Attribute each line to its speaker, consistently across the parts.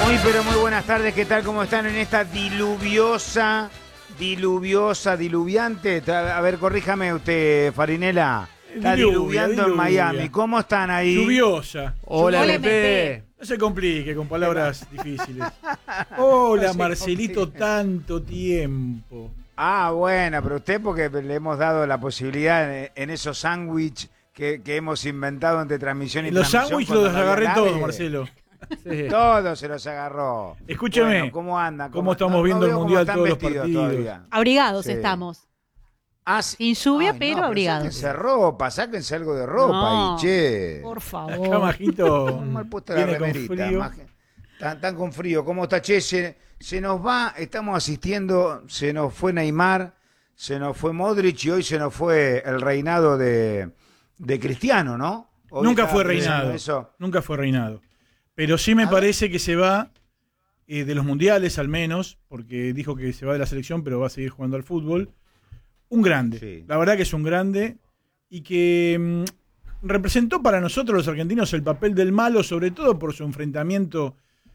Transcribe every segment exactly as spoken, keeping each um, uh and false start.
Speaker 1: Muy pero muy buenas tardes, ¿qué tal? ¿Cómo están en esta diluviosa, diluviosa, diluviante? A ver, corríjame usted, Farinela. Está
Speaker 2: Diluvia,
Speaker 1: diluviando
Speaker 2: diluvia.
Speaker 1: en Miami. ¿Cómo están ahí?
Speaker 2: Lluviosa.
Speaker 1: Hola,
Speaker 3: Hola,
Speaker 1: Pepe.
Speaker 2: No se complique con palabras difíciles. Hola,
Speaker 1: No se
Speaker 2: Marcelito,
Speaker 1: complique.
Speaker 2: tanto tiempo.
Speaker 1: Ah, bueno, pero usted porque le hemos dado la posibilidad en, en esos sándwiches que, que hemos inventado entre transmisión y
Speaker 2: Los
Speaker 1: transmisión.
Speaker 2: sándwiches
Speaker 1: cuando
Speaker 2: los
Speaker 1: no había
Speaker 2: agarré
Speaker 1: nadie.
Speaker 2: todos, Marcelo. Sí.
Speaker 1: Todos se los agarró.
Speaker 2: Escúcheme,
Speaker 1: Bueno, ¿cómo andan?
Speaker 2: ¿cómo estamos viendo el
Speaker 1: veo cómo
Speaker 2: Mundial
Speaker 1: están
Speaker 2: todos los
Speaker 1: vestidos
Speaker 2: partidos?
Speaker 1: todavía.
Speaker 3: Abrigados
Speaker 1: Sí.
Speaker 3: estamos.
Speaker 1: Ah, sí.
Speaker 3: Sin lluvia,
Speaker 1: Ay,
Speaker 3: pero
Speaker 1: no,
Speaker 3: abrigados.
Speaker 1: Sáquense ropa, sáquense algo de ropa
Speaker 3: No,
Speaker 1: ahí, che.
Speaker 3: Por
Speaker 2: Acá
Speaker 3: favor.
Speaker 2: Majito
Speaker 1: Muy mal puesta la
Speaker 2: viene con
Speaker 1: remerita.
Speaker 2: frío.
Speaker 1: Maje. Tan, tan con frío. ¿Cómo está, che? Se, se nos va, estamos asistiendo, se nos fue Neymar, se nos fue Modric y hoy se nos fue el reinado de, de Cristiano, ¿no? Hoy
Speaker 2: Nunca
Speaker 1: estaba
Speaker 2: fue
Speaker 1: pensando
Speaker 2: reinado.
Speaker 1: eso.
Speaker 2: Nunca fue reinado. Pero sí me
Speaker 1: A ver.
Speaker 2: parece que se va eh, de los mundiales al menos, porque dijo que se va de la selección, pero va a seguir jugando al fútbol. Un grande.
Speaker 1: Sí.
Speaker 2: La verdad que es un grande y que mm, representó para nosotros los argentinos el papel del malo, sobre todo por su enfrentamiento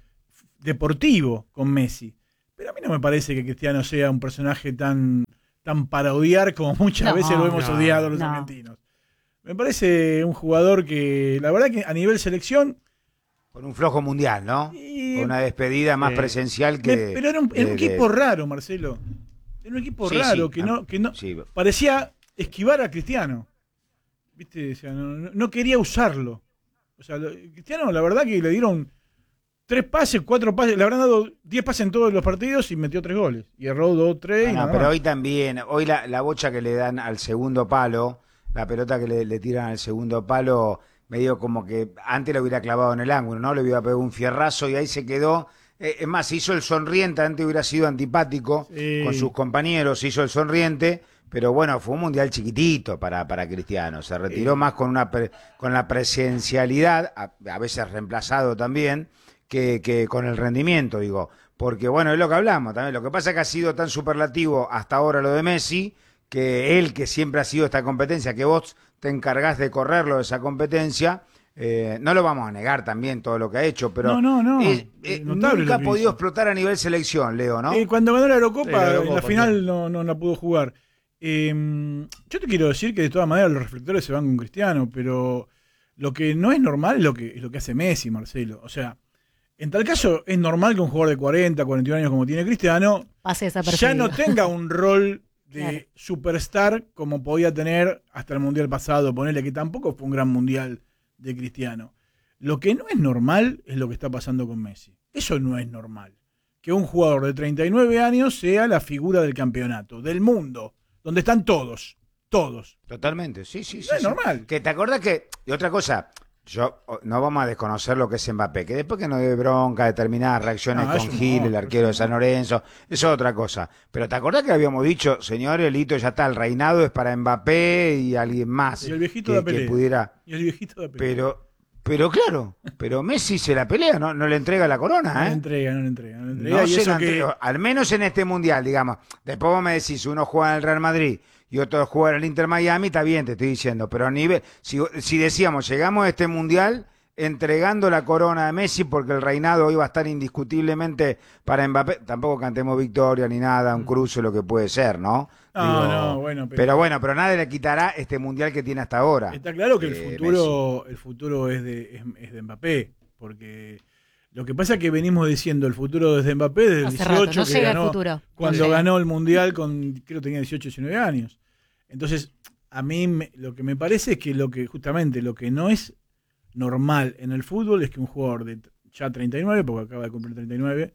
Speaker 2: deportivo con Messi. Pero a mí no me parece que Cristiano sea un personaje tan, tan para odiar como muchas
Speaker 3: No,
Speaker 2: veces lo hemos
Speaker 1: no,
Speaker 2: odiado los
Speaker 3: no.
Speaker 2: argentinos. Me parece un jugador que, la verdad que a nivel selección,
Speaker 1: Con un flojo mundial, ¿no?
Speaker 2: Y-
Speaker 1: Con una despedida más
Speaker 2: Eh,
Speaker 1: presencial
Speaker 2: me-
Speaker 1: que.
Speaker 2: pero era un, era un
Speaker 1: de- de-
Speaker 2: equipo raro, Marcelo. Era un equipo
Speaker 1: Sí,
Speaker 2: raro
Speaker 1: sí.
Speaker 2: que no, que no
Speaker 1: Sí.
Speaker 2: parecía esquivar a Cristiano. ¿Viste? O sea, no, no- no quería usarlo. O sea, lo- Cristiano, la verdad que le dieron tres pases, cuatro pases, le habrán dado diez pases en todos los partidos y metió tres goles. Y erró dos, tres.
Speaker 1: Ah,
Speaker 2: y
Speaker 1: no,
Speaker 2: nada
Speaker 1: pero
Speaker 2: más.
Speaker 1: hoy también, hoy la, la bocha que le dan al segundo palo, la pelota que le, le tiran al segundo palo, medio como que antes lo hubiera clavado en el ángulo, ¿no? Le hubiera pegado un fierrazo y ahí se quedó. Eh, es más, hizo el sonriente, antes hubiera sido antipático
Speaker 2: Sí.
Speaker 1: con sus compañeros, hizo el sonriente, pero bueno, fue un mundial chiquitito para, para Cristiano. Se retiró
Speaker 2: Sí.
Speaker 1: más con, una pre- con la presencialidad, a, a veces reemplazado también, que, que con el rendimiento, digo. Porque bueno, es lo que hablamos también. Lo que pasa es que ha sido tan superlativo hasta ahora lo de Messi, que él, que siempre ha sido esta competencia, que vos te encargás de correrlo de esa competencia, eh, no lo vamos a negar también todo lo que ha hecho, pero
Speaker 2: No, no, no.
Speaker 1: eh,
Speaker 2: Eh,
Speaker 1: eh,
Speaker 2: notable
Speaker 1: nunca
Speaker 2: lo
Speaker 1: ha
Speaker 2: que
Speaker 1: podido
Speaker 2: hizo.
Speaker 1: explotar a nivel selección, Leo, ¿no?
Speaker 2: Eh, cuando ganó la Eurocopa,
Speaker 4: Sí, la Eurocopa,
Speaker 2: en la final
Speaker 4: claro.
Speaker 2: no, no la pudo jugar. Eh, yo te quiero decir que de todas maneras los reflectores se van con Cristiano, pero lo que no es normal es lo que, es lo que hace Messi, Marcelo. O sea, en tal caso es normal que un jugador de cuarenta, cuarenta y uno años como tiene Cristiano
Speaker 3: Pase
Speaker 2: ya
Speaker 3: desapercibido.
Speaker 2: no tenga un rol de
Speaker 3: Claro.
Speaker 2: superstar como podía tener hasta el Mundial pasado, ponerle que tampoco fue un gran Mundial de Cristiano. Lo que no es normal es lo que está pasando con Messi. Eso no es normal. Que un jugador de treinta y nueve años sea la figura del campeonato, del mundo, donde están todos, todos.
Speaker 1: Totalmente, sí, sí, sí.
Speaker 2: No es
Speaker 1: sí.
Speaker 2: normal.
Speaker 1: Que te acordás que, y otra cosa, yo oh, no vamos a desconocer lo que es Mbappé, que después que nos dé bronca determinadas reacciones
Speaker 2: No,
Speaker 1: con
Speaker 2: es un
Speaker 1: Gil,
Speaker 2: monstruo,
Speaker 1: el arquero de
Speaker 2: es un
Speaker 1: San Lorenzo, eso es otra cosa. Pero te acordás que habíamos dicho, señor Elito, ya está, el reinado es para Mbappé y alguien más
Speaker 2: Y el viejito
Speaker 1: que,
Speaker 2: de la
Speaker 1: que
Speaker 2: pelea.
Speaker 1: pudiera.
Speaker 2: Y el viejito de pelea.
Speaker 1: Pero, pero claro, pero Messi se la pelea, no, no le entrega la
Speaker 2: no
Speaker 1: corona,
Speaker 2: le
Speaker 1: ¿eh?
Speaker 2: entrega, no le entrega, no le entrega.
Speaker 1: No
Speaker 2: y
Speaker 1: se
Speaker 2: eso
Speaker 1: la
Speaker 2: que
Speaker 1: entrega, al menos en este mundial, digamos. Después vos me decís, uno juega en el Real Madrid y otro juega en el Inter Miami, está bien, te estoy diciendo, pero a nivel, si, si decíamos, llegamos a este mundial entregando la corona de Messi porque el reinado hoy va a estar indiscutiblemente para Mbappé, tampoco cantemos victoria ni nada, un cruce lo que puede ser, ¿no?
Speaker 2: No, no, bueno, pero-
Speaker 1: pero bueno, pero nadie le quitará este mundial que tiene hasta ahora.
Speaker 2: está claro que el
Speaker 1: eh,
Speaker 2: futuro, el futuro es de, es, es de Mbappé, porque lo que pasa es que venimos diciendo el futuro desde Mbappé desde el
Speaker 3: Hace
Speaker 2: dieciocho,
Speaker 3: rato, no
Speaker 2: que
Speaker 3: llega el
Speaker 2: ganó,
Speaker 3: futuro.
Speaker 2: cuando
Speaker 3: No llega.
Speaker 2: ganó el Mundial con, creo que tenía dieciocho, diecinueve años. Entonces, a mí me- lo que me parece es que lo que justamente lo que no es normal en el fútbol es que un jugador de t- ya treinta y nueve, porque acaba de cumplir treinta y nueve,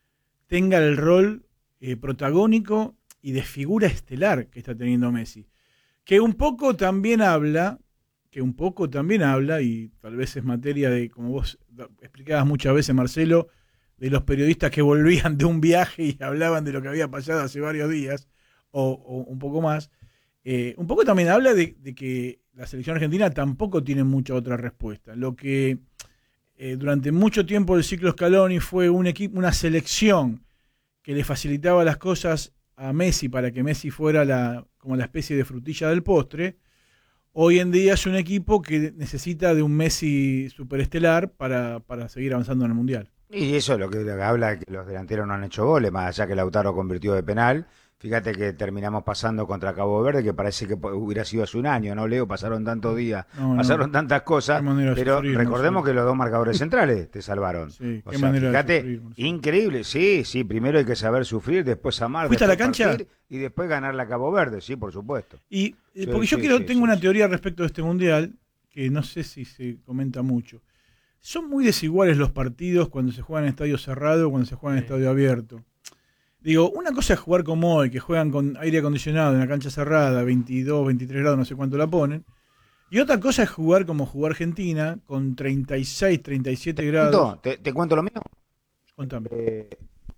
Speaker 2: tenga el rol eh, protagónico y de figura estelar que está teniendo Messi. Que un poco también habla, que un poco también habla, y tal vez es materia de, como vos da- explicabas muchas veces, Marcelo, de los periodistas que volvían de un viaje y hablaban de lo que había pasado hace varios días, o, o un poco más. Eh, un poco también habla de, de que la selección argentina tampoco tiene mucha otra respuesta. Lo que eh, durante mucho tiempo el ciclo Scaloni fue un equipo, una selección que le facilitaba las cosas a Messi para que Messi fuera la, como la especie de frutilla del postre. Hoy en día es un equipo que necesita de un Messi superestelar para, para seguir avanzando en el Mundial.
Speaker 1: Y eso es lo que habla de que los delanteros no han hecho goles, más allá que Lautaro convirtió de penal. Fíjate que terminamos pasando contra Cabo Verde, que parece que hubiera sido hace un año, ¿no, Leo? Pasaron tantos días,
Speaker 2: No, no.
Speaker 1: pasaron tantas cosas, pero
Speaker 2: sufrir,
Speaker 1: recordemos
Speaker 2: no,
Speaker 1: que los dos marcadores centrales te salvaron.
Speaker 2: Sí,
Speaker 1: O
Speaker 2: qué
Speaker 1: sea,
Speaker 2: manera de
Speaker 1: fíjate,
Speaker 2: sufrir, Marcelo.
Speaker 1: increíble, sí, sí, primero hay que saber sufrir, después amar,
Speaker 2: ¿Fuiste a
Speaker 1: después
Speaker 2: la cancha?
Speaker 1: partir, y después ganar la Cabo Verde, sí, por supuesto.
Speaker 2: Y eh,
Speaker 1: Sí,
Speaker 2: porque yo
Speaker 1: sí,
Speaker 2: quiero,
Speaker 1: sí,
Speaker 2: tengo
Speaker 1: sí,
Speaker 2: una
Speaker 1: sí.
Speaker 2: teoría respecto de este mundial, que no sé si se comenta mucho. Son muy desiguales los partidos cuando se juegan en estadio cerrado o cuando se juegan en estadio abierto. Digo, una cosa es jugar como hoy, que juegan con aire acondicionado en la cancha cerrada, veintidós, veintitrés grados, no sé cuánto la ponen. Y otra cosa es jugar como jugó Argentina, con treinta y seis, treinta y siete grados.
Speaker 1: ¿Te, te cuento lo mío?
Speaker 2: Contame.
Speaker 1: Eh,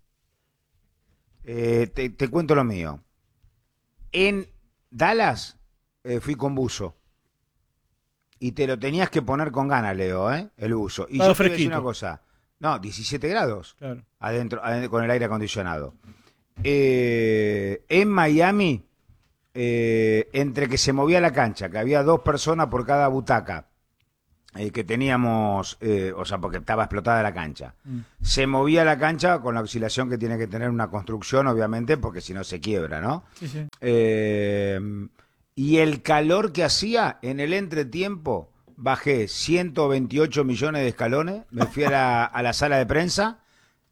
Speaker 1: eh, te, te cuento lo mío. En Dallas eh, fui con buzo. Y te lo tenías que poner con ganas, Leo, ¿eh? El buzo. Y
Speaker 2: Estaba
Speaker 1: yo te voy a decir
Speaker 2: fresquito.
Speaker 1: una cosa. No, diecisiete grados
Speaker 2: Claro.
Speaker 1: adentro, adentro con el aire acondicionado. Eh, en Miami, eh, entre que se movía la cancha, que había dos personas por cada butaca, eh, que teníamos, eh, o sea, porque estaba explotada la cancha.
Speaker 2: Mm.
Speaker 1: Se movía la cancha con la oscilación que tiene que tener una construcción, obviamente, porque si no se quiebra, ¿no?
Speaker 2: Sí, sí.
Speaker 1: Eh, y el calor que hacía en el entretiempo, bajé ciento veintiocho millones de escalones, me fui a la, a la sala de prensa,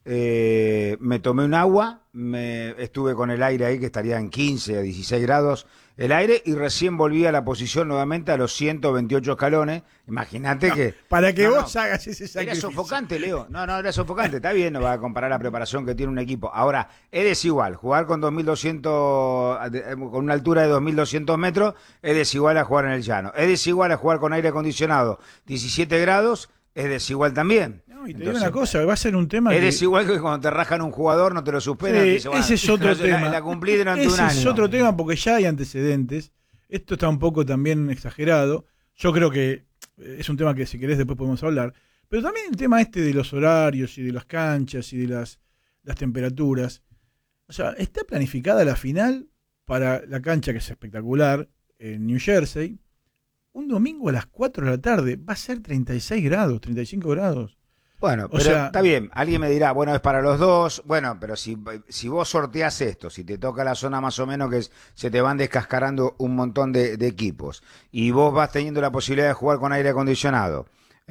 Speaker 1: eh, me tomé un agua, me estuve con el aire ahí que estaría en quince a dieciséis grados el aire y recién volví a la posición nuevamente a los ciento veintiocho escalones. Imagínate
Speaker 2: No,
Speaker 1: que...
Speaker 2: para que
Speaker 1: no,
Speaker 2: vos
Speaker 1: no.
Speaker 2: hagas ese
Speaker 1: Era
Speaker 2: sacrificio.
Speaker 1: sofocante, Leo. No, no, era sofocante. Está bien, no va a comparar la preparación que tiene un equipo. Ahora, es desigual. Jugar con dos mil doscientos, con una altura de dos mil doscientos metros, es desigual a jugar en el llano. Es desigual a jugar con aire acondicionado diecisiete grados, es desigual también.
Speaker 2: No, y te
Speaker 1: Entonces,
Speaker 2: digo una cosa, va a ser un tema
Speaker 1: es
Speaker 2: que...
Speaker 1: desigual que cuando te rajan un jugador no te lo superan.
Speaker 2: Sí,
Speaker 1: dice, bueno,
Speaker 2: ese es otro
Speaker 1: la,
Speaker 2: tema.
Speaker 1: La, la cumplí durante
Speaker 2: ese
Speaker 1: un año.
Speaker 2: es otro tema porque ya hay antecedentes. Esto está un poco también exagerado. Yo creo que es un tema que si querés después podemos hablar. Pero también el tema este de los horarios y de las canchas y de las, las temperaturas. O sea, está planificada la final para la cancha, que es espectacular, en New Jersey. Un domingo a las cuatro de la tarde va a ser treinta y seis grados, treinta y cinco grados.
Speaker 1: Bueno,
Speaker 2: O
Speaker 1: pero
Speaker 2: sea-
Speaker 1: está bien. Alguien me dirá, bueno, es para los dos. Bueno, pero si, si vos sorteás esto, si te toca la zona más o menos que es- se te van descascarando un montón de, de equipos y vos vas teniendo la posibilidad de jugar con aire acondicionado.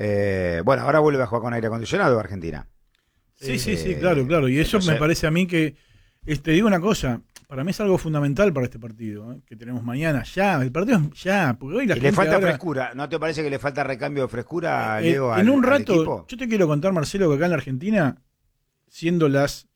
Speaker 1: Eh, bueno, ahora vuelve a jugar con aire acondicionado Argentina.
Speaker 2: Sí, sí, sí,
Speaker 1: Eh,
Speaker 2: claro, claro. Y eso
Speaker 1: entonces-
Speaker 2: me parece a mí que, eh, te digo una cosa, para mí es algo fundamental para este partido, ¿eh? Que tenemos mañana, ya, el partido es ya, porque hoy la
Speaker 1: Y
Speaker 2: gente
Speaker 1: le falta
Speaker 2: ahora-
Speaker 1: frescura. ¿No te parece que le falta recambio de frescura,
Speaker 2: Eh,
Speaker 1: Leo,
Speaker 2: en
Speaker 1: al-
Speaker 2: un
Speaker 1: al
Speaker 2: rato,
Speaker 1: equipo?
Speaker 2: yo te quiero contar, Marcelo, que acá en la Argentina, siendo las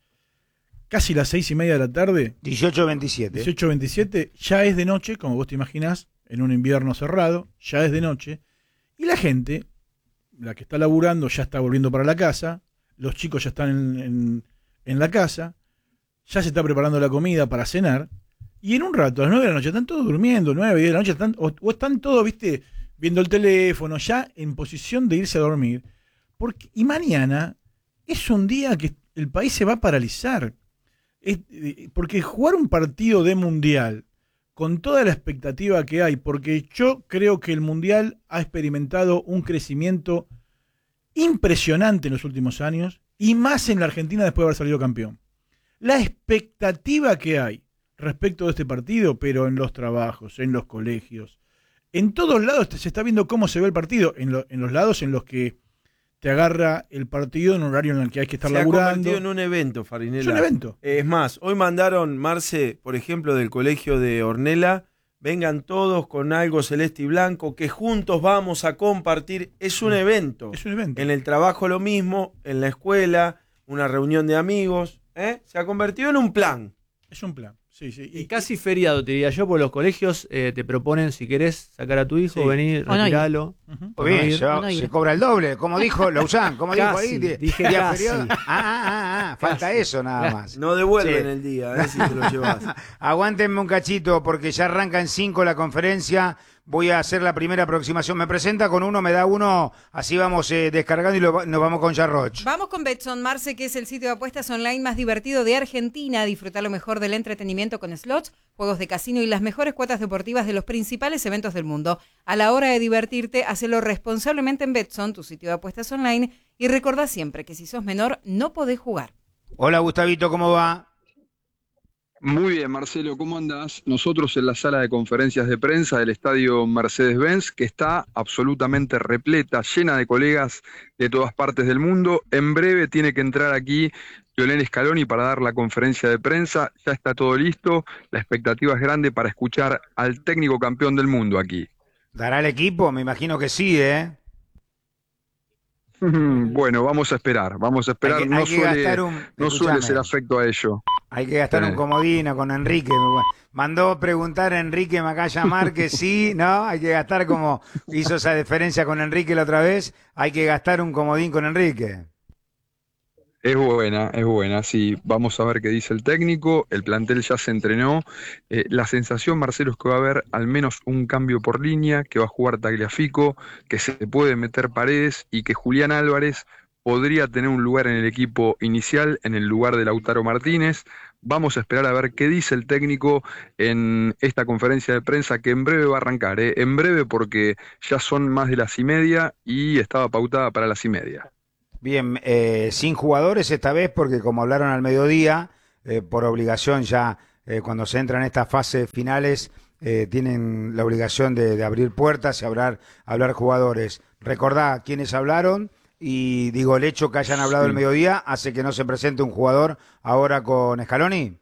Speaker 2: casi las seis y media de la tarde,
Speaker 1: dieciocho veintisiete.
Speaker 2: dieciocho veintisiete, ya es de noche, como vos te imaginás, en un invierno cerrado, ya es de noche, y la gente, la que está laburando, ya está volviendo para la casa, los chicos ya están en, en, en la casa, ya se está preparando la comida para cenar, y en un rato, a las nueve de la noche, están todos durmiendo, nueve, diez de la noche, están, o, o están todos, viste, viendo el teléfono, ya en posición de irse a dormir, porque, y mañana es un día que el país se va a paralizar. Es, eh, porque jugar un partido de mundial con toda la expectativa que hay, porque yo creo que el mundial ha experimentado un crecimiento impresionante en los últimos años y más en la Argentina después de haber salido campeón. La expectativa que hay respecto de este partido, pero en los trabajos, en los colegios, en todos lados se está viendo cómo se ve el partido, en, lo, en los lados en los que te agarra el partido en un horario en el que hay que estar
Speaker 3: Se ha
Speaker 2: laburando.
Speaker 3: convertido en un evento, Farinela.
Speaker 2: Es un evento.
Speaker 3: Eh, Es más, hoy mandaron, Marce, por ejemplo, del colegio de Ornella, vengan todos con algo celeste y blanco, que juntos vamos a compartir. Es un evento.
Speaker 2: Es un evento.
Speaker 3: En el trabajo lo mismo, en la escuela, una reunión de amigos. ¿eh? Se ha convertido en un plan.
Speaker 2: Es un plan. Sí, sí.
Speaker 4: Y casi feriado, te diría yo, por los colegios eh, te proponen, si querés sacar a tu hijo,
Speaker 2: Sí.
Speaker 4: venir,
Speaker 5: O no ir.
Speaker 4: retiralo.
Speaker 2: Ujú.
Speaker 1: Muy bien,
Speaker 4: ir.
Speaker 1: se,
Speaker 5: O no ir.
Speaker 1: se cobra el doble, como dijo Lausanne, como dijo
Speaker 4: Casi,
Speaker 1: ahí. de-
Speaker 4: dije
Speaker 1: día
Speaker 4: casi.
Speaker 1: feriado. Ah, ah, ah, ah, falta
Speaker 4: Casi.
Speaker 1: eso nada más.
Speaker 3: No devuelven
Speaker 1: Sí.
Speaker 3: el día, ¿eh? si te lo llevas.
Speaker 1: Aguántenme un cachito porque ya arranca en cinco la conferencia. voy a hacer la primera aproximación. Me presenta con uno, me da uno, así vamos eh, descargando y lo, nos vamos con Jarroch.
Speaker 5: Vamos con Betson, Marce, que es el sitio de apuestas online más divertido de Argentina. Disfrutar lo mejor del entretenimiento con slots, juegos de casino y las mejores cuotas deportivas de los principales eventos del mundo. A la hora de divertirte, hacelo responsablemente en Betson, tu sitio de apuestas online, y recordá siempre que si sos menor no podés jugar.
Speaker 1: Hola Gustavito, ¿cómo va?
Speaker 6: Muy bien, Marcelo, ¿cómo andás? Nosotros en la sala de conferencias de prensa del estadio Mercedes-Benz, que está absolutamente repleta, llena de colegas de todas partes del mundo. En breve tiene que entrar aquí Lionel Scaloni para dar la conferencia de prensa. Ya está todo listo. La expectativa es grande para escuchar al técnico campeón del mundo aquí.
Speaker 1: ¿Dará el equipo? Me imagino que sí, ¿eh?
Speaker 6: Bueno, vamos a esperar, vamos a esperar.
Speaker 1: Hay que,
Speaker 6: no
Speaker 1: hay que
Speaker 6: suele,
Speaker 1: gastar un,
Speaker 6: no suele ser afecto a ello.
Speaker 1: Hay que gastar
Speaker 6: Sí.
Speaker 1: un comodino con Enrique. Mandó preguntar a Enrique Macaya Márquez, sí, ¿no? Hay que gastar como hizo esa diferencia con Enrique la otra vez. Hay que gastar un comodín con Enrique.
Speaker 6: Es buena, es buena, sí. Vamos a ver qué dice el técnico. El plantel ya se entrenó. Eh, la sensación, Marcelo, es que va a haber al menos un cambio por línea, que va a jugar Tagliafico, que se puede meter Paredes y que Julián Álvarez podría tener un lugar en el equipo inicial, en el lugar de Lautaro Martínez. Vamos a esperar a ver qué dice el técnico en esta conferencia de prensa que en breve va a arrancar, ¿eh? En breve porque ya son más de las y media y estaba pautada para las y media.
Speaker 1: Bien, eh, sin jugadores esta vez porque como hablaron al mediodía, eh, por obligación ya eh, cuando se entran en estas fases finales eh, tienen la obligación de, de abrir puertas y hablar, hablar jugadores. Recordá quiénes hablaron y digo, el hecho que hayan hablado
Speaker 6: Sí.
Speaker 1: el mediodía hace que no se presente un jugador ahora con Scaloni.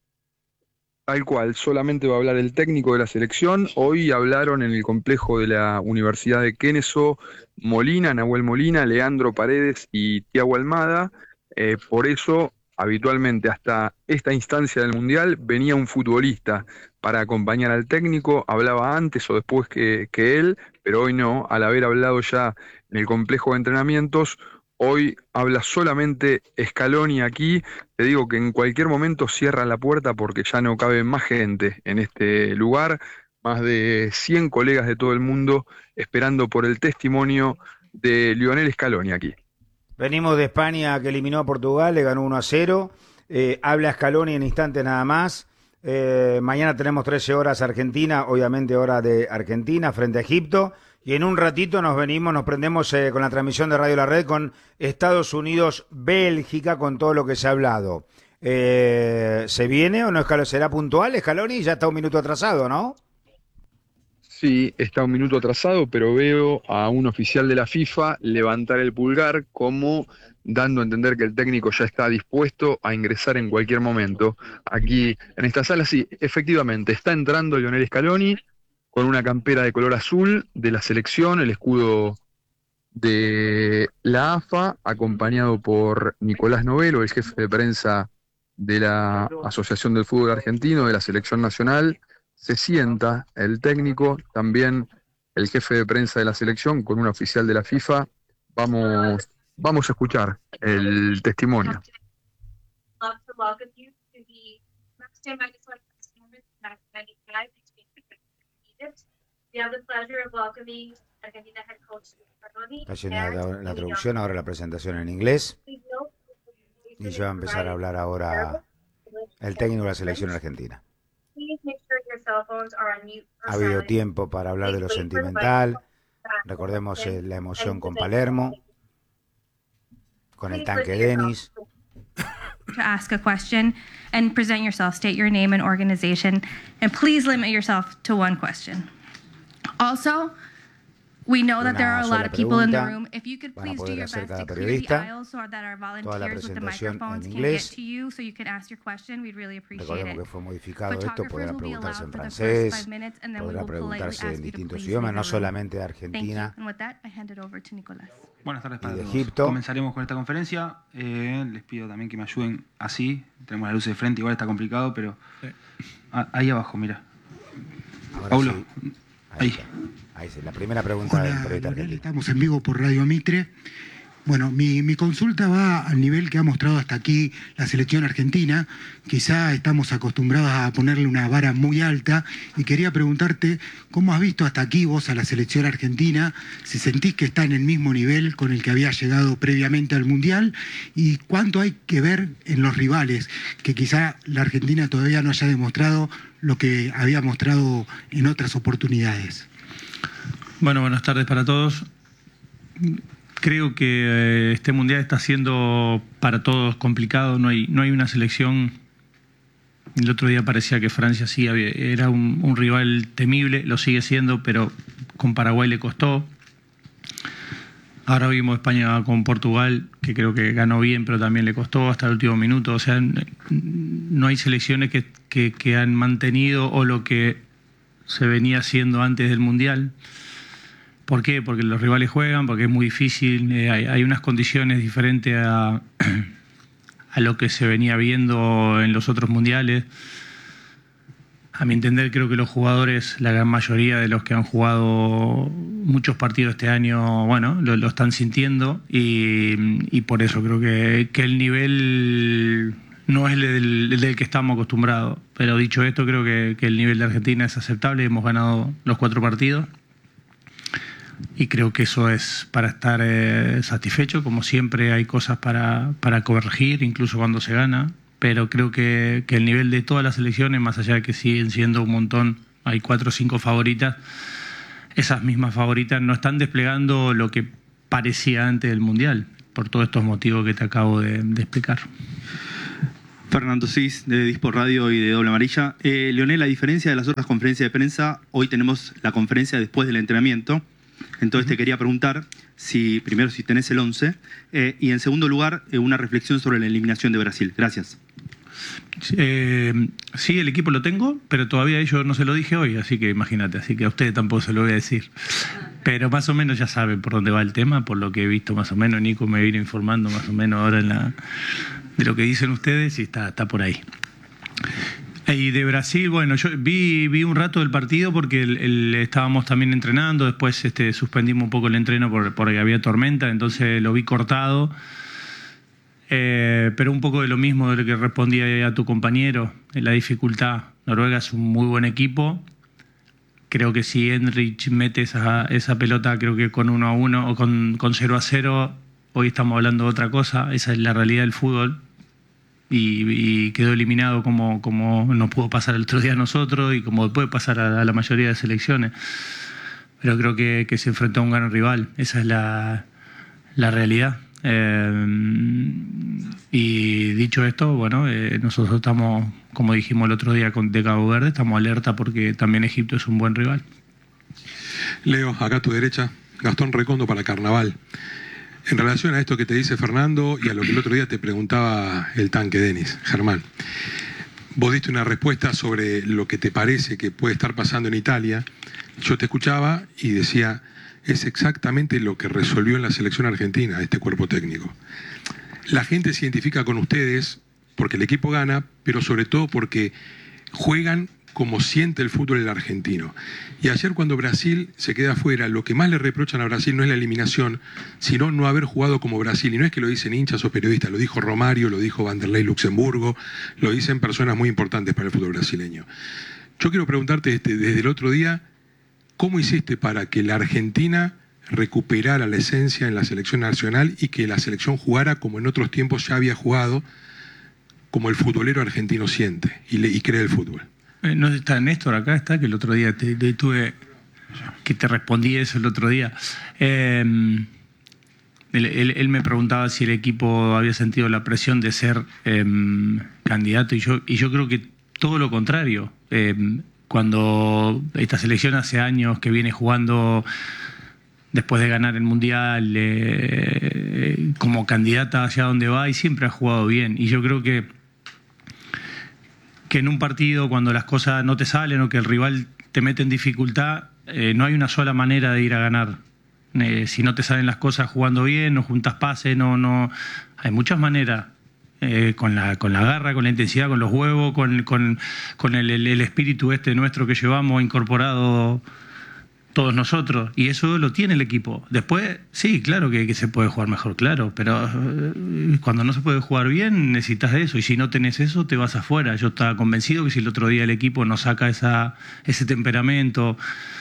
Speaker 6: Tal cual, solamente va a hablar el técnico de la selección. Hoy hablaron en el complejo de la Universidad de Kennesaw, Molina, Nahuel Molina, Leandro Paredes y Thiago Almada. Eh, por eso, habitualmente hasta esta instancia del Mundial, venía un futbolista para acompañar al técnico, hablaba antes o después que, que él, pero hoy no, al haber hablado ya en el complejo de entrenamientos. Hoy habla solamente Scaloni aquí. Te digo que en cualquier momento cierra la puerta porque ya no cabe más gente en este lugar. Más de cien colegas de todo el mundo esperando por el testimonio de Lionel Scaloni aquí.
Speaker 1: Venimos de España que eliminó a Portugal, le ganó uno a cero. Eh, habla Scaloni en instantes nada más. Eh, mañana tenemos trece horas Argentina, obviamente hora de Argentina frente a Egipto. Y en un ratito nos venimos, nos prendemos eh, con la transmisión de Radio La Red con Estados Unidos-Bélgica, con todo lo que se ha hablado. Eh, ¿Se viene o no será puntual Scaloni? Ya está un minuto atrasado, ¿no?
Speaker 6: Sí, está un minuto atrasado, pero veo a un oficial de la FIFA levantar el pulgar como dando a entender que el técnico ya está dispuesto a ingresar en cualquier momento. Aquí en esta sala, sí, efectivamente, está entrando Lionel Scaloni con una campera de color azul de la selección, el escudo de la A F A, acompañado por Nicolás Novelo, el jefe de prensa de la Asociación del Fútbol Argentino, de la Selección Nacional. Se sienta el técnico, también el jefe de prensa de la selección, con un oficial de la FIFA. Vamos, vamos a escuchar el testimonio.
Speaker 1: Está haciendo la, la traducción, ahora la presentación en inglés. Y ya va a empezar a hablar ahora el técnico de la selección argentina. Ha habido tiempo para hablar de lo sentimental. Recordemos eh, la emoción con Palermo, con el tanque Denis.
Speaker 7: To ask a question and present yourself, state your name and organization, and please limit yourself to one question. Also, we know that there are a lot of people in the room. If you could please do your best to clear the aisles so that our volunteers with the microphones can get to you so you can ask your question, we'd really appreciate it.
Speaker 1: Recordemos que fue modificado esto, podrá preguntarse en francés, podrá preguntarse en distintos idiomas, no solamente de Argentina
Speaker 8: Buenas tardes
Speaker 1: y
Speaker 8: para
Speaker 1: de
Speaker 8: todos.
Speaker 1: Egipto.
Speaker 8: Comenzaremos con esta conferencia. Eh, les pido también que me ayuden así. Tenemos la luz de frente, igual está complicado, pero
Speaker 2: Sí.
Speaker 8: ah, ahí abajo, mira.
Speaker 1: Ahora
Speaker 8: Paulo,
Speaker 1: sí. Ahí,
Speaker 8: ahí.
Speaker 1: está. Ahí sí, la primera pregunta del
Speaker 9: Hola,
Speaker 1: periodista
Speaker 9: Lionel,
Speaker 1: argentino.
Speaker 9: estamos en vivo por Radio Mitre. Bueno, mi, mi consulta va al nivel que ha mostrado hasta aquí la selección argentina. Quizá estamos acostumbrados a ponerle una vara muy alta y quería preguntarte cómo has visto hasta aquí vos a la selección argentina, si sentís que está en el mismo nivel con el que había llegado previamente al Mundial y cuánto hay que ver en los rivales, que quizá la Argentina todavía no haya demostrado lo que había mostrado en otras oportunidades.
Speaker 10: Bueno, buenas tardes para todos. Creo que eh, este Mundial está siendo para todos complicado. No hay, no hay una selección. El otro día parecía que Francia sí había, era un, un rival temible, lo sigue siendo, pero con Paraguay le costó. Ahora vimos España con Portugal, que creo que ganó bien, pero también le costó hasta el último minuto. O sea, no hay selecciones que, que, que han mantenido o lo que se venía haciendo antes del Mundial. ¿Por qué? Porque los rivales juegan, porque es muy difícil, eh, hay, hay unas condiciones diferentes a, a lo que se venía viendo en los otros mundiales. A mi entender, creo que los jugadores, la gran mayoría de los que han jugado muchos partidos este año, bueno, lo, lo están sintiendo y, y por eso creo que, que el nivel no es el del, el del que estamos acostumbrados. Pero dicho esto, creo que, que el nivel de Argentina es aceptable, hemos ganado los cuatro partidos. Y creo que eso es para estar eh, satisfecho. Como siempre hay cosas para, para corregir, incluso cuando se gana, pero creo que, que el nivel de todas las selecciones, más allá de que siguen siendo un montón, hay cuatro o cinco favoritas, esas mismas favoritas no están desplegando lo que parecía antes del Mundial, por todos estos motivos que te acabo de, de explicar.
Speaker 11: Fernando Cis, de Dispo Radio y de Doble Amarilla. Eh, Leonel, a diferencia de las otras conferencias de prensa, hoy tenemos la conferencia después del entrenamiento. Entonces te quería preguntar, si primero si tenés el once, eh, y en segundo lugar, eh, una reflexión sobre la eliminación de Brasil. Gracias.
Speaker 10: Eh, sí, el equipo lo tengo, pero todavía yo no se lo dije hoy, así que imagínate, así que a ustedes tampoco se lo voy a decir. Pero más o menos ya saben por dónde va el tema, por lo que he visto más o menos. Nico me vino informando más o menos ahora en la, de lo que dicen ustedes y está, está por ahí. Y de Brasil, bueno, yo vi, vi un rato del partido porque el, el, estábamos también entrenando, después este, suspendimos un poco el entreno por, porque había tormenta, entonces lo vi cortado, eh, pero un poco de lo mismo de lo que respondía a tu compañero, la dificultad. Noruega es un muy buen equipo, creo que si Henrich mete esa, esa pelota, creo que con uno a uno o con, con cero a cero, hoy estamos hablando de otra cosa, esa es la realidad del fútbol. Y, y quedó eliminado como, como nos pudo pasar el otro día a nosotros y como puede pasar a, a la mayoría de selecciones. Pero creo que, que se enfrentó a un gran rival, esa es la, la realidad. Eh, y dicho esto, bueno, eh, nosotros estamos, como dijimos el otro día con de Cabo Verde, estamos alerta porque también Egipto es un buen rival.
Speaker 12: Leo, acá a tu derecha, Gastón Recondo para Carnaval. En relación a esto que te dice Fernando y a lo que el otro día te preguntaba el tanque Denis, Germán, vos diste una respuesta sobre lo que te parece que puede estar pasando en Italia. Yo te escuchaba y decía, es exactamente lo que resolvió en la selección argentina este cuerpo técnico. La gente se identifica con ustedes porque el equipo gana, pero sobre todo porque juegan como siente el fútbol el argentino. Y ayer cuando Brasil se queda afuera, lo que más le reprochan a Brasil no es la eliminación, sino no haber jugado como Brasil. Y no es que lo dicen hinchas o periodistas, lo dijo Romario, lo dijo Vanderlei Luxemburgo, lo dicen personas muy importantes para el fútbol brasileño. Yo quiero preguntarte este, desde el otro día, ¿cómo hiciste para que la Argentina recuperara la esencia en la selección nacional y que la selección jugara como en otros tiempos ya había jugado, como el futbolero argentino siente y, le, y cree el fútbol?
Speaker 10: No está Néstor acá, está, que el otro día te, te tuve, que te respondí eso el otro día. Eh, él, él, él me preguntaba si el equipo había sentido la presión de ser eh, candidato y yo, y yo creo que todo lo contrario. Eh, cuando esta selección hace años que viene jugando después de ganar el Mundial eh, como candidata hacia donde va y siempre ha jugado bien. Y yo creo que que en un partido cuando las cosas no te salen o que el rival te mete en dificultad, eh, no hay una sola manera de ir a ganar. Eh, si no te salen las cosas jugando bien, no juntas pases, no, no, hay muchas maneras. Eh, con la con la garra, con la intensidad, con los huevos, con, con, con el, el, el espíritu este nuestro que llevamos incorporado todos nosotros, y eso lo tiene el equipo. Después, sí, claro que, que se puede jugar mejor, claro, pero eh, cuando no se puede jugar bien necesitas eso, y si no tenés eso te vas afuera. Yo estaba convencido que si el otro día el equipo nos saca esa, ese temperamento,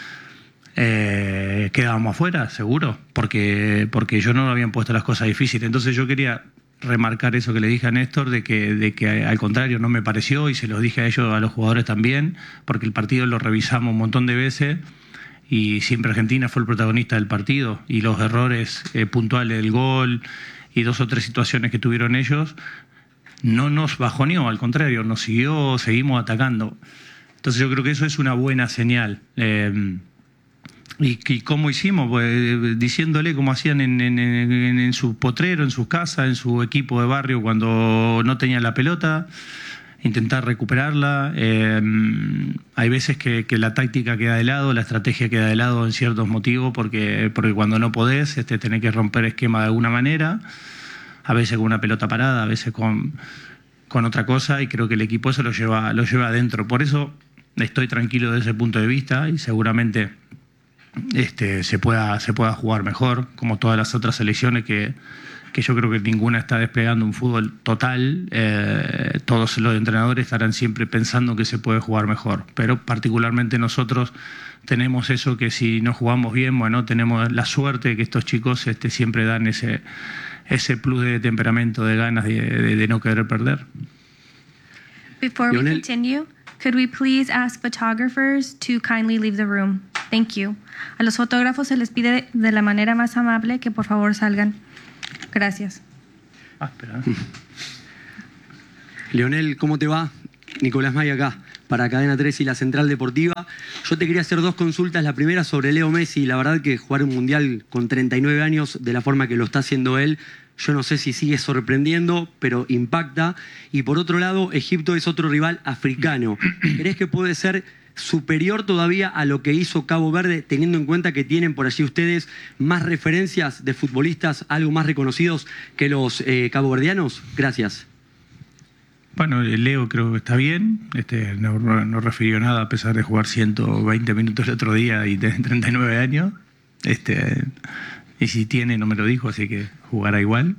Speaker 10: eh, quedábamos afuera, seguro, porque, porque ellos no habían puesto las cosas difíciles. Entonces yo quería remarcar eso que le dije a Néstor, de que, de que al contrario no me pareció, y se los dije a ellos, a los jugadores también, porque el partido lo revisamos un montón de veces, y siempre Argentina fue el protagonista del partido, y los errores eh, puntuales del gol y dos o tres situaciones que tuvieron ellos no nos bajoneó, al contrario, nos siguió, seguimos atacando. Entonces yo creo que eso es una buena señal. Eh, ¿Y, y cómo hicimos? Pues diciéndole cómo hacían en, en, en, en su potrero, en sus casas, en su equipo de barrio cuando no tenían la pelota, intentar recuperarla. Eh, hay veces que, que la táctica queda de lado, la estrategia queda de lado en ciertos motivos, porque, porque cuando no podés este, tenés que romper esquema de alguna manera, a veces con una pelota parada, a veces con, con otra cosa, y creo que el equipo eso lo lleva, lo lleva adentro. Por eso estoy tranquilo desde ese punto de vista, y seguramente este, se, pueda, se pueda jugar mejor, como todas las otras selecciones que... que yo creo que ninguna está desplegando un fútbol total. Eh, todos los entrenadores estarán siempre pensando que se puede jugar mejor, pero particularmente nosotros tenemos eso, que si no jugamos bien, bueno, tenemos la suerte de que estos chicos este, siempre dan ese, ese plus de temperamento, de ganas de, de, de no querer perder.
Speaker 7: Before we continue, could we please ask photographers to kindly leave the room? Thank you. A los fotógrafos se les pide de la manera más amable que por favor salgan. Gracias.
Speaker 10: Ah, espera.
Speaker 13: Leonel, ¿cómo te va? Nicolás May acá, para Cadena tres y la Central Deportiva. Yo te quería hacer dos consultas. La primera sobre Leo Messi. La verdad que jugar un mundial con treinta y nueve años de la forma que lo está haciendo él, yo no sé si sigue sorprendiendo, pero impacta. Y por otro lado, Egipto es otro rival africano. ¿Crees que puede ser superior todavía a lo que hizo Cabo Verde, teniendo en cuenta que tienen por allí ustedes más referencias de futbolistas algo más reconocidos que los eh, caboverdianos? Gracias.
Speaker 10: Bueno, Leo creo que está bien, este, no, no refirió nada a pesar de jugar ciento veinte minutos el otro día y tener treinta y nueve años. Este, y si tiene, no me lo dijo, así que jugará igual.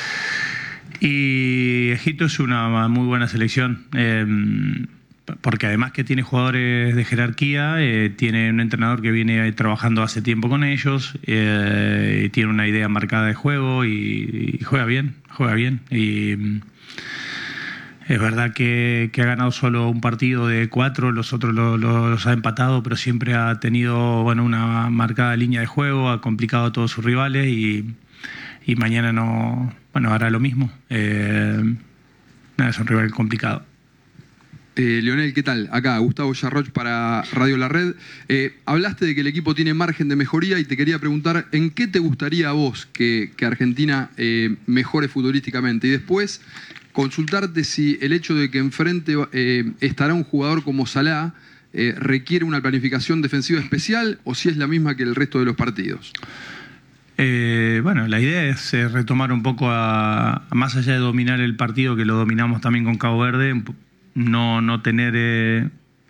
Speaker 10: Y Egipto es una muy buena selección. Eh, porque además que tiene jugadores de jerarquía, eh, tiene un entrenador que viene trabajando hace tiempo con ellos, eh, y tiene una idea marcada de juego, y, y juega bien, juega bien. Y mm, es verdad que, que ha ganado solo un partido de cuatro, los otros lo, lo, los ha empatado, pero siempre ha tenido bueno, una marcada línea de juego, ha complicado a todos sus rivales, y, y mañana no, bueno, hará lo mismo. Eh, nada, es un rival complicado.
Speaker 6: Eh, Leonel, ¿qué tal? Acá, Gustavo Yarroch para Radio La Red. Eh, hablaste de que el equipo tiene margen de mejoría, y te quería preguntar, ¿en qué te gustaría a vos que, que Argentina eh, mejore futbolísticamente? Y después, consultarte si el hecho de que enfrente eh, estará un jugador como Salah eh, requiere una planificación defensiva especial, o si es la misma que el resto de los partidos.
Speaker 10: Eh, bueno, la idea es eh, retomar un poco, a, a más allá de dominar el partido, que lo dominamos también con Cabo Verde, no, no tener eh,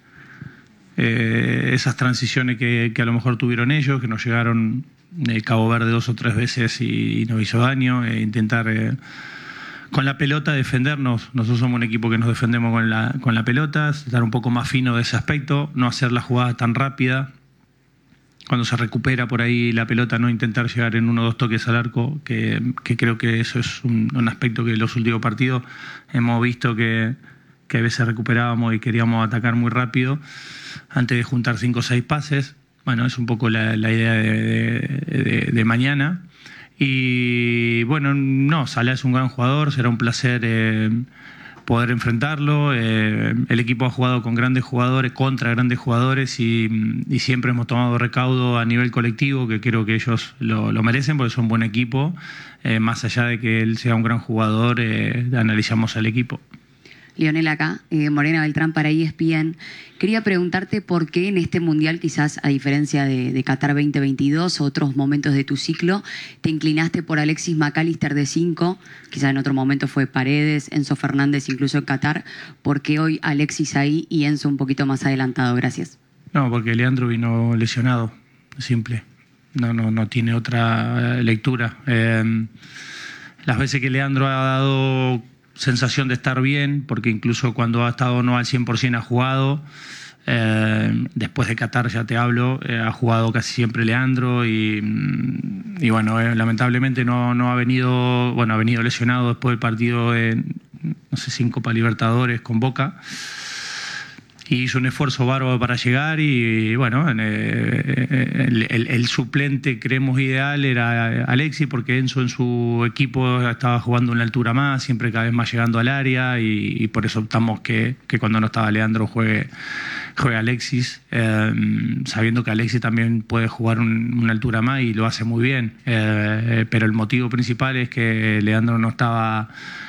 Speaker 10: eh, esas transiciones que, que a lo mejor tuvieron ellos, que nos llegaron eh, Cabo Verde dos o tres veces y, y nos hizo daño. E intentar eh, con la pelota defendernos. Nosotros somos un equipo que nos defendemos con la, con la pelota, estar un poco más fino de ese aspecto, no hacer la jugada tan rápida. Cuando se recupera por ahí la pelota, no intentar llegar en uno o dos toques al arco, que, que creo que eso es un, un aspecto que en los últimos partidos hemos visto que que a veces recuperábamos y queríamos atacar muy rápido antes de juntar cinco o seis pases. Bueno, es un poco la, la idea de, de, de, de mañana. Y bueno, no, Salah es un gran jugador, será un placer eh, poder enfrentarlo. Eh, el equipo ha jugado con grandes jugadores, contra grandes jugadores, y, y siempre hemos tomado recaudo a nivel colectivo, que creo que ellos lo, lo merecen porque son un buen equipo. Eh, más allá de que él sea un gran jugador, eh, analizamos al equipo.
Speaker 14: Leonel acá, eh, Morena Beltrán para E S P N. Quería preguntarte por qué en este Mundial, quizás a diferencia de, de Qatar veinte veintidós o otros momentos de tu ciclo, te inclinaste por Alexis McAllister de cinco, quizás en otro momento fue Paredes, Enzo Fernández, incluso en Qatar. ¿Por qué hoy Alexis ahí y Enzo un poquito más adelantado? Gracias.
Speaker 10: No, porque Leandro vino lesionado. simple. No, no, no tiene otra eh, lectura. Eh, las veces que Leandro ha dado sensación de estar bien, porque incluso cuando ha estado no al cien por ciento ha jugado. Eh, después de Qatar, ya te hablo, eh, ha jugado casi siempre Leandro y, y bueno, eh, lamentablemente no, no ha venido, bueno, ha venido lesionado después del partido en, no sé si en Copa Libertadores con Boca. Y hizo un esfuerzo bárbaro para llegar y, bueno, eh, el, el, el suplente creemos ideal era Alexis, porque Enzo en su equipo estaba jugando una altura más, siempre cada vez más llegando al área y, y por eso optamos que, que cuando no estaba Leandro juegue, juegue Alexis, eh, sabiendo que Alexis también puede jugar un, una altura más y lo hace muy bien. Eh, pero el motivo principal es que Leandro no estaba...